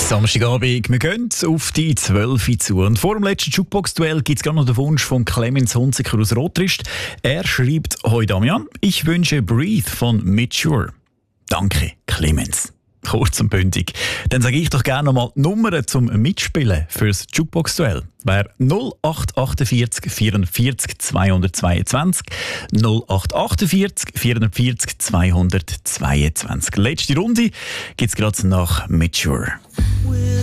Samstagabend, wir gehen auf die 12 Uhr zu. Und vor dem letzten Jukebox-Duell gibt es gerade noch den Wunsch von Clemens Hunziker aus Rotrist. Er schreibt: «Hoi Damian, ich wünsche Breathe von Mature.» Danke, Clemens. Kurz und bündig. Dann sage ich doch gerne nochmal die Nummern zum Mitspielen fürs Jukebox-Duell. Wäre 0848 44 222, 0848 44 222. Letzte Runde gibt es gerade nach Mature.